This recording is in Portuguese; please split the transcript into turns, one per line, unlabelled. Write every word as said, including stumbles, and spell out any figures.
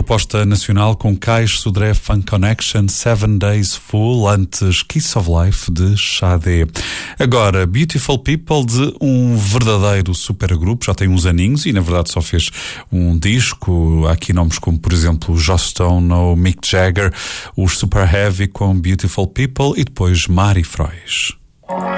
proposta nacional com Cais Sodré Funk Connection, Seven Days Full, antes Kiss of Life de Xadé. Agora, Beautiful People, de um verdadeiro supergrupo, já tem uns aninhos e na verdade só fez um disco. Há aqui nomes como, por exemplo, Joss Stone ou Mick Jagger, os Super Heavy com Beautiful People e depois Mari Frois.